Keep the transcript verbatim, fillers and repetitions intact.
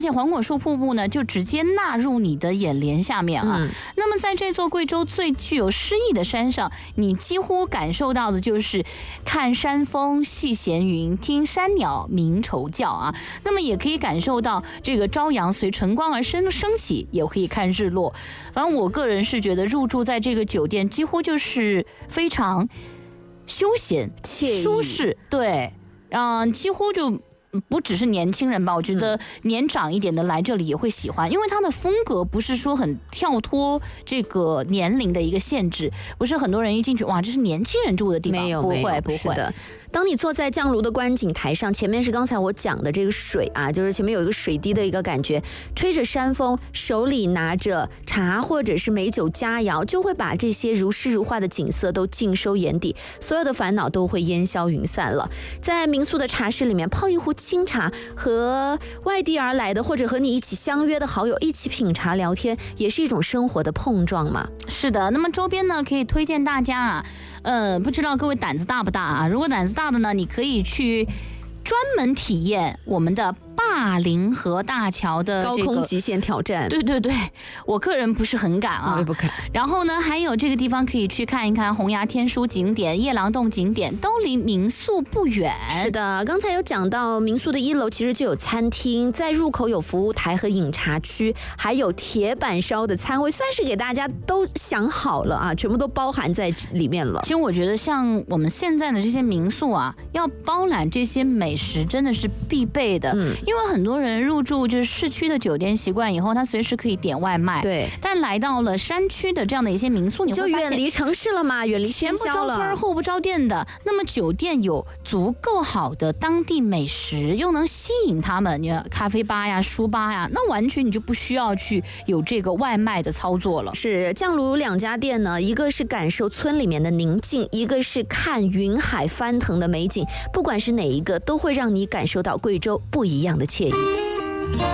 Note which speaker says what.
Speaker 1: 而且黄果树瀑布呢，就直接纳入你的眼帘下面啊。嗯、那么在这座贵州最具有诗意的山上，你几乎感受到的就是看山峰细闲云，听山鸟鸣虫叫啊。那么也可以感受到这个朝阳随晨光而升升起，也可以看日落。反正我个人是觉得入住在这个酒店，几乎就是非常休闲、舒适，对，嗯，几乎就。不只是年轻人吧，我觉得年长一点的来这里也会喜欢，因为它的风格不是说很跳脱这个年龄的一个限制，不是很多人一进去哇，这是年轻人住的地方，
Speaker 2: 没有，
Speaker 1: 不会，不会。
Speaker 2: 是的。当你坐在降炉的观景台上，前面是刚才我讲的这个水啊，就是前面有一个水滴的一个感觉，吹着山风，手里拿着茶或者是美酒佳肴，就会把这些如诗如画的景色都尽收眼底，所有的烦恼都会烟消云散了。在民宿的茶室里面泡一壶清茶，和外地而来的或者和你一起相约的好友一起品茶聊天，也是一种生活的碰撞嘛。
Speaker 1: 是的，那么周边呢可以推荐大家啊，呃，不知道各位胆子大不大啊？如果胆子大的呢，你可以去专门体验我们的灞陵河大桥的、这个、
Speaker 2: 高空极限挑战。
Speaker 1: 对对对，我个人不是很敢啊，
Speaker 2: 我也不敢。
Speaker 1: 然后呢，还有这个地方可以去看一看洪崖天书景点、夜郎洞景点，都离民宿不远。
Speaker 2: 是的，刚才有讲到民宿的一楼其实就有餐厅，在入口有服务台和饮茶区，还有铁板烧的餐位，算是给大家都想好了啊，全部都包含在里面了。
Speaker 1: 其实我觉得像我们现在的这些民宿啊，要包揽这些美食真的是必备的。嗯，因为很多人入住就是市区的酒店习惯以后，他随时可以点外卖。
Speaker 2: 对，
Speaker 1: 但来到了山区的这样的一些民宿，你会
Speaker 2: 就远离城市了嘛，远离喧嚣了，前不着
Speaker 1: 村后不着店的。那么酒店有足够好的当地美食，又能吸引他们，你看咖啡吧呀、书吧呀，那完全你就不需要去有这个外卖的操作了。
Speaker 2: 是降炉两家店呢，一个是感受村里面的宁静，一个是看云海翻腾的美景。不管是哪一个，都会让你感受到贵州不一样的惬意。